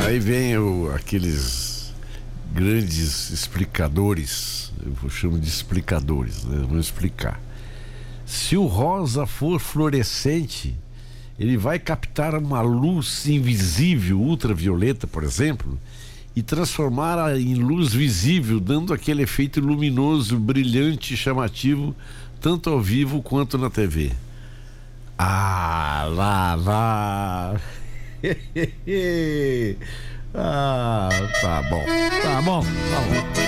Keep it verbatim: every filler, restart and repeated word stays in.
Aí vem o, aqueles grandes explicadores, eu chamo de explicadores, né? Vamos explicar. Se o rosa for fluorescente, ele vai captar uma luz invisível, ultravioleta, por exemplo, e transformá-la em luz visível, dando aquele efeito luminoso, brilhante e chamativo, tanto ao vivo quanto na T V. Ah, lá, lá. Ah, tá bom. Tá bom, tá bom.